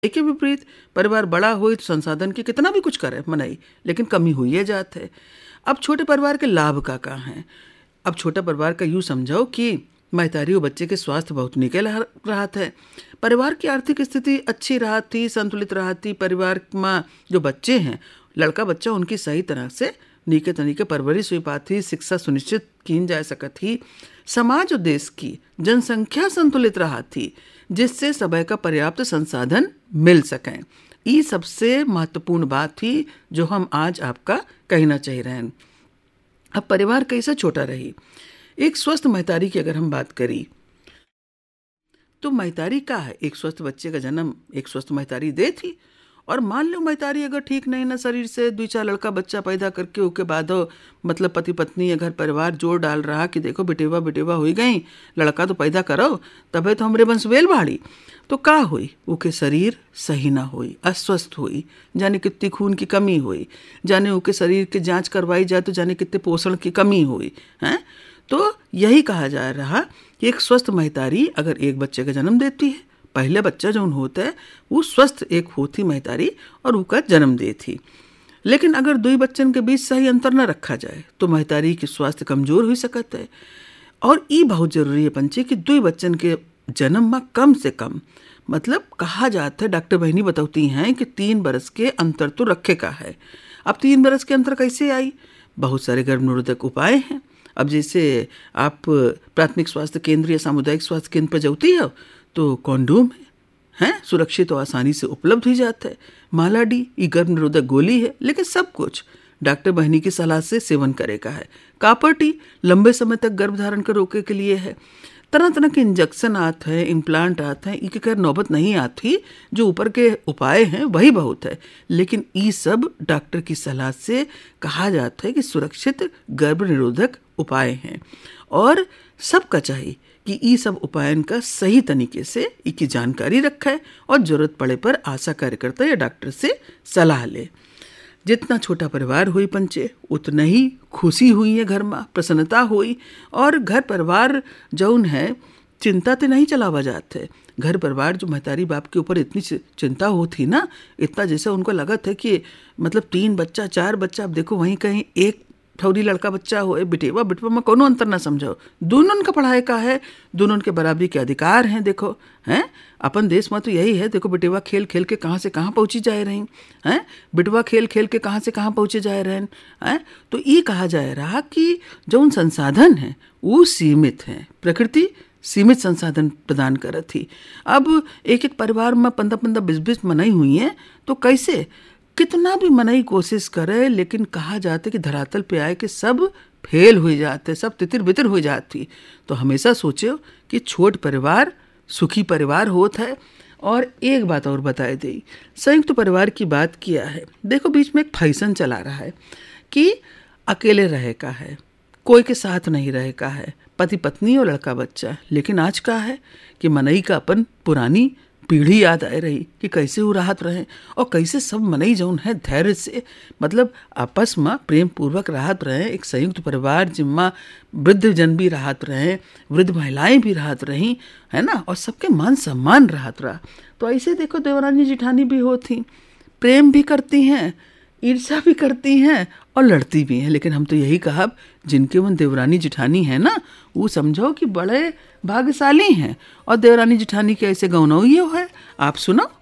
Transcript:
के विपरीत परिवार बड़ा हो तो संसाधन की कितना भी कुछ करे मनाई, लेकिन कमी हुई है जात है। अब छोटे परिवार के लाभ का कहाँ है? अब छोटा परिवार का यूँ समझो कि महतारी और बच्चे के स्वास्थ्य बहुत निके रहत है। परिवार की आर्थिक स्थिति अच्छी रहत थी, संतुलित रहत थी। परिवार में जो बच्चे हैं, लड़का बच्चा, उनकी सही तरह से नीके तरीके परवरिश हुई पाती, शिक्षा सुनिश्चित की जा सकत थी। समाज और देश की जनसंख्या संतुलित रहा थी, जिससे सभी का पर्याप्त संसाधन मिल सकें। ये सबसे महत्वपूर्ण बात थी जो हम आज आपका कहना चाह रहे हैं। अब परिवार कैसा छोटा रही। एक स्वस्थ महतारी की अगर हम बात करी तो महतारी का है, एक स्वस्थ बच्चे का जन्म एक स्वस्थ महतारी दे थी। और मान लो महतारी अगर ठीक नहीं ना शरीर से, 2-4 लड़का बच्चा पैदा करके उसके बाद मतलब पति पत्नी या घर परिवार जोर डाल रहा कि देखो बेटेवा बेटेवा हो गई, लड़का तो पैदा करो तबे तो हमरे वंश बेल बाड़ी, तो का हुई? उके शरीर सही ना हुई, अस्वस्थ हुई, जाने कितनी खून की कमी हुई, जाने उके शरीर के जांच करवाई जाए तो जाने कितने पोषण की कमी हुई है। तो यही कहा जा रहा कि एक स्वस्थ महतारी अगर एक बच्चे का जन्म देती है, पहले बच्चा जो होता है वो स्वस्थ एक होती महतारी और उसका जन्म दे थी। लेकिन अगर दो बच्चन के बीच सही अंतर न रखा जाए तो महतारी की स्वास्थ्य कमजोर हो सकता है। और ये बहुत जरूरी है पंचे कि दो बच्चन के जन्म में कम से कम मतलब कहा जाता है, डॉक्टर बहनी बताती हैं कि 3 बरस के अंतर तो रखे का है। अब 3 बरस के अंतर कैसे आई? बहुत सारे गर्भ निरोधक उपाय हैं। अब जैसे आप प्राथमिक स्वास्थ्य केंद्र या सामुदायिक स्वास्थ्य केंद्र पर जाती हो तो कॉन्डोम है, सुरक्षित और आसानी से उपलब्ध हो जाता है। माला डी ये गर्भ निरोधक गोली है, लेकिन सब कुछ डॉक्टर बहनी की सलाह से सेवन करेगा है। कापर टी लंबे समय तक गर्भ धारण कर रोके के लिए है। तरह तरह के इंजेक्शन आते हैं, इम्प्लांट आते हैं, इनके खैर नौबत नहीं आती, जो ऊपर के उपाय हैं वही बहुत है। लेकिन ये सब डॉक्टर की सलाह से कहा जाता है कि सुरक्षित गर्भ निरोधक उपाय हैं। और सबका चाहिए कि ये सब उपायन का सही तरीके से इसकी जानकारी रखे और जरूरत पड़े पर आशा कार्यकर्ता या डॉक्टर से सलाह ले। जितना छोटा परिवार हुई पंचे उतना ही खुशी हुई है, घर में प्रसन्नता हुई। और घर परिवार जौन है चिंता तो नहीं चलावा जाते। घर परिवार जो महतारी बाप के ऊपर इतनी चिंता होती ना, इतना जैसे उनको लगत है कि मतलब 3 बच्चा 4 बच्चा, अब देखो वहीं कहीं एक ठौरी लड़का बच्चा हो, बेटेवा बेटवा में कोनो अंतर ना समझो, दोनों का पढ़ाई का है, दोनों के बराबरी के अधिकार हैं। देखो हैं अपन देश में तो यही है, देखो बेटेवा खेल खेल के कहाँ से कहाँ पहुँची जा रही हैं, बेटवा खेल खेल के कहाँ से कहाँ पहुँचे जा रहे हैं। तो ये कहा जा रहा कि जो संसाधन है वो सीमित है, प्रकृति सीमित संसाधन प्रदान करत थी। अब एक एक परिवार में 15-15 20-20 मनाई हुई हैं, तो कैसे कितना भी मनाई कोशिश करे, लेकिन कहा जाता है कि धरातल पे आए कि सब फेल हो जाते, सब तितिर बितिर हो जाती। तो हमेशा सोचो कि छोट परिवार सुखी परिवार होता है। और एक बात और बताए दी, संयुक्त परिवार की बात किया है। देखो बीच में एक फैशन चला रहा है कि अकेले रहे का है, कोई के साथ नहीं रहे का है, पति पत्नी और लड़का बच्चा। लेकिन आज का है कि मनई का अपन पुरानी पीढ़ी याद आ रही कि कैसे वो राहत रहे और कैसे सब मनई जौन है धैर्य से मतलब आपस में प्रेम पूर्वक राहत रहे। एक संयुक्त परिवार जिम्मा वृद्ध जन भी राहत रहे, वृद्ध महिलाएं भी राहत रही है ना, और सबके मान सम्मान राहत रहा। तो ऐसे देखो देवरानी जिठानी भी होती, प्रेम भी करती हैं, ईर्ष्या भी करती हैं और लड़ती भी हैं। लेकिन हम तो यही कहा जिनके वो देवरानी जिठानी है ना, वो समझो कि बड़े भाग्यशाली हैं। और देवरानी जिठानी के ऐसे गौनौइयो है, आप सुनो।